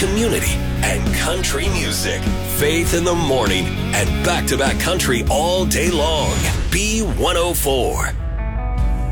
community, and country music. Faith in the morning and back-to-back country all day long. B104.